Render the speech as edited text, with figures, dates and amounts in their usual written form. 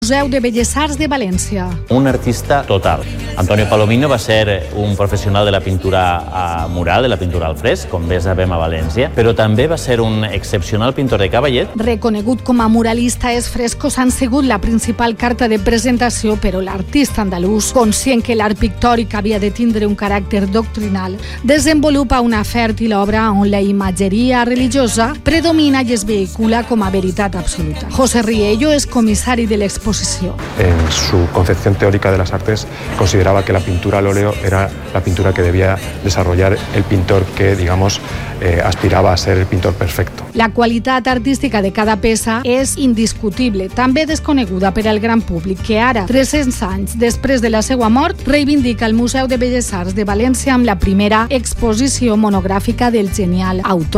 Museu de Belles Arts de València. Un artista total. Antonio Palomino va ser un professional de la pintura mural, de la pintura al fresc, com bé sabem a València, però també va ser un excepcional pintor de cavallet. Reconegut com a muralista, els frescos han sigut la principal carta de presentació, però l'artista andalús, conscient que l'art pictòric havia de tindre un caràcter doctrinal, desenvolupa una fèrtil obra on la imatgeria religiosa predomina i es vehicula com a veritat absoluta. José Riello és comissari de l'exposició. En su concepción teórica de las artes consideraba que la pintura al óleo era la pintura que debía desarrollar el pintor que, digamos, aspiraba a ser el pintor perfecto. La qualitat artística de cada peça és indiscutible, també desconeguda per al gran públic, que ara, 300 anys després de la seva mort, reivindica el Museu de Belles Arts de València amb la primera exposició monogràfica del genial autor.